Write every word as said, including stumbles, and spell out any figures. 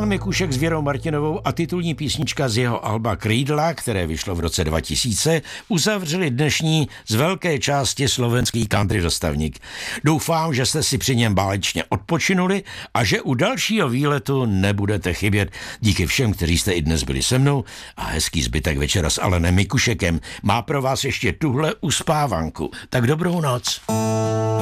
Mikušek s Věrou Martinovou a titulní písnička z jeho alba Krídla, které vyšlo v roce dva tisíce, uzavřeli dnešní z velké části slovenský country dostavník. Doufám, že jste si při něm bálečně odpočinuli a že u dalšího výletu nebudete chybět. Díky všem, kteří jste i dnes byli se mnou, a hezký zbytek večera s Alanem Mikušekem má pro vás ještě tuhle uspávanku. Tak dobrou noc.